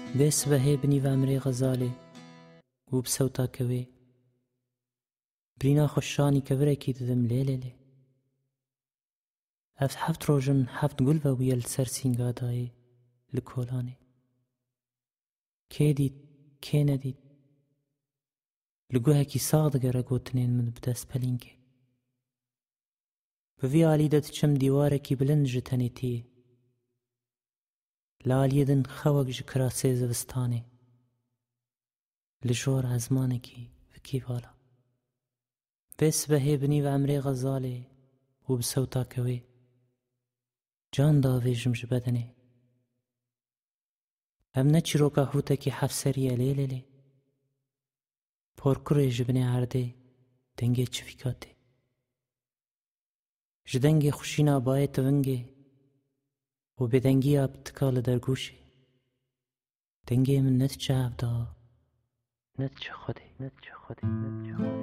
بس بهي بني وامري غزالي وبسوتا كوي برينا خشاني كبركي ددم ليلي افت حفت روجن حفت قلبا ويل سرسينغا داي لكولاني كي ديت كي نديت لقوها كي صادقة رقوتنين من بداس بلينكي بفي عاليدة تشم ديواركي بلنجتني تي لاليدن خوك جكراسي زبستاني لجور عزمانكي فكي بالا بس بهي بني وعمري غزالي وبسوتا كوي جان داوي جمج بدني هم نچی روکا هوتا کی حفسریه لیلی پرکره جبنی عرده دنگه چفیکاته جدنگه خوشینا بای تونگه و بدنگی آب تکال درگوشه دنگه من نتچه عبدا نتچه خودی